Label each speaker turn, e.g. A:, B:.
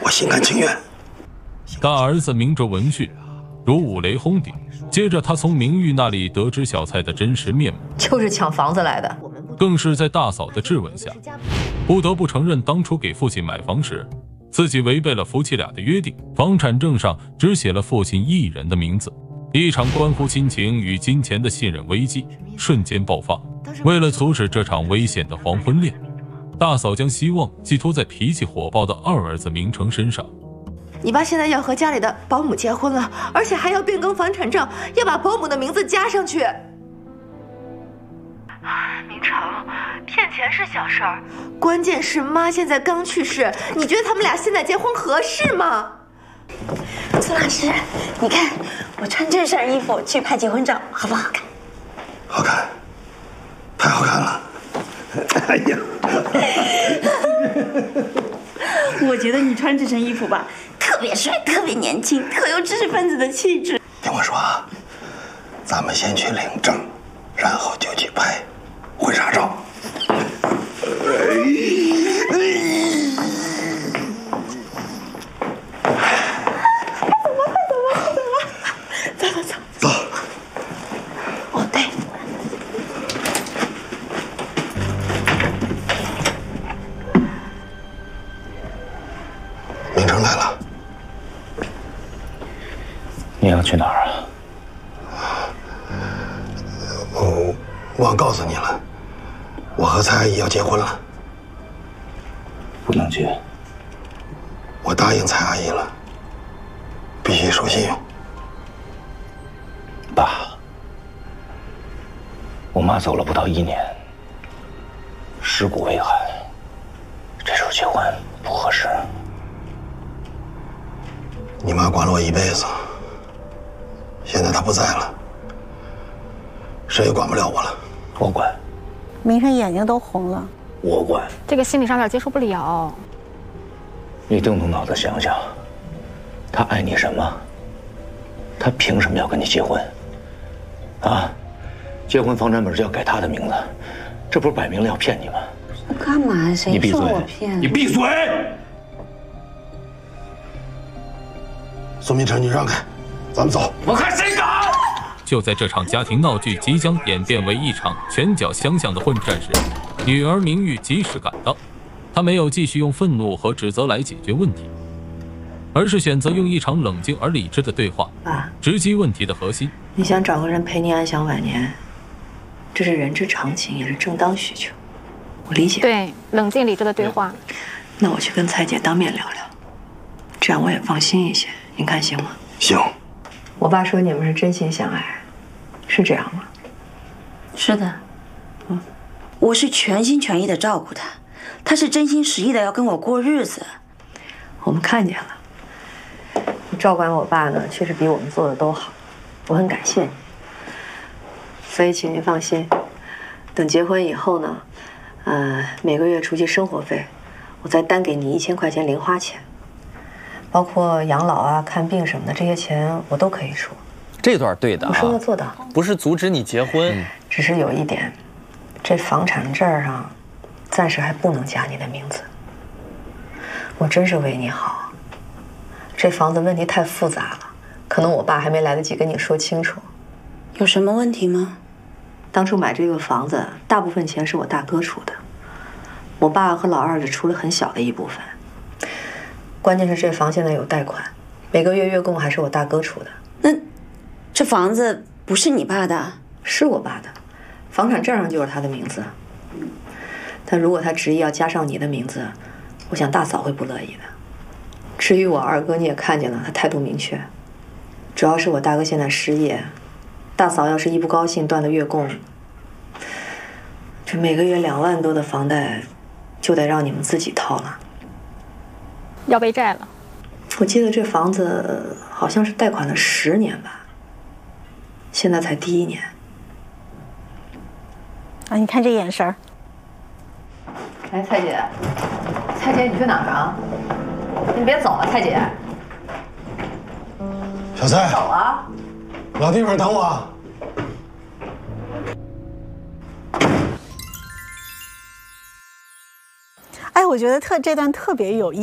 A: 我心甘情愿。
B: 大儿子明着闻讯，如五雷轰顶。接着，他从明玉那里得知小蔡的真实面目，
C: 就是抢房子来的。
B: 更是在大嫂的质问下，不得不承认当初给父亲买房时，自己违背了夫妻俩的约定，房产证上只写了父亲一人的名字。一场关乎亲情与金钱的信任危机瞬间爆发。为了阻止这场危险的黄昏恋，大嫂将希望寄托在脾气火爆的二儿子明成身上。
C: 你爸现在要和家里的保姆结婚了，而且还要变更房产证，要把保姆的名字加上去。明成，骗钱是小事儿，关键是妈现在刚去世，你觉得他们俩现在结婚合适吗？
D: 苏老师，你看我穿这身衣服去拍结婚照，好不好看？
A: 好看，太好看了！哎呀，
D: 我觉得你穿这身衣服吧，特别帅，特别年轻，特有知识分子的气质。
A: 听我说啊，咱们先去领证，然后就去拍婚纱照。走。
D: 哦，对。
A: 明成来了。
E: 你要去哪儿啊？
A: 我忘告诉你了，我和蔡阿姨要结婚了。
E: 不能去。
A: 我答应蔡阿姨了，必须守信用。
E: 爸，我妈走了不到1年，尸骨未寒，这时候结婚不合适。
A: 你妈管了我一辈子，现在她不在了，谁也管不了我了。
E: 我管。
F: 明成眼睛都红了。
E: 我管。
G: 这个心理上有点接受不了。
E: 你动动脑子想想，他爱你什么？他凭什么要跟你结婚？啊，结婚房产本就要改他的名字，这不是摆明了要骗你吗？
D: 那干嘛？谁说我骗？
E: 你闭嘴！
A: 苏明成，你让开，咱们走。
E: 我看谁敢！
B: 就在这场家庭闹剧即将演变为一场拳脚相向的混战时，女儿明玉及时赶到。她没有继续用愤怒和指责来解决问题，而是选择用一场冷静而理智的对话，直击问题的核心。
C: 你想找个人陪你安享晚年，这是人之常情，也是正当需求，我理解。
G: 对，冷静理智的对话。
C: 那我去跟蔡姐当面聊聊，这样我也放心一些。您看行吗？
A: 行。
C: 我爸说你们是真心相爱，是这样吗？
D: 是的。我是全心全意的照顾他，他是真心实意的要跟我过日子。
C: 我们看见了，你照管我爸呢，确实比我们做的都好，我很感谢你。所以请您放心，等结婚以后呢，每个月除去生活费，我再单给你1000块钱零花钱，包括养老啊、看病什么的，这些钱我都可以出。
H: 这段对的啊，
C: 我说的做到，
H: 不是阻止你结婚，
C: 只是有一点，这房产证上暂时还不能加你的名字。我真是为你好，这房子问题太复杂了，可能我爸还没来得及跟你说清楚。
D: 有什么问题吗？
C: 当初买这个房子，大部分钱是我大哥出的，我爸和老二只出了很小的一部分。关键是这房现在有贷款，每个月月供还是我大哥出的。
D: 那这房子不是你爸的？
C: 是我爸的，房产证上就是他的名字。但如果他执意要加上你的名字，我想大嫂会不乐意的。至于我二哥，你也看见了，他态度明确，主要是我大哥现在失业，大嫂要是一不高兴断了月供，这每个月2万多的房贷就得让你们自己掏了。
G: 要背债了。
C: 我记得这房子好像是贷款了10年吧，现在才第1年。
F: 啊，你看这眼神儿。
C: 哎，蔡姐，蔡姐，你去哪儿啊？你别走啊，蔡姐。
A: 小蔡，
C: 走啊！
A: 老地方等我。
F: 哎，我觉得这段特别有意思。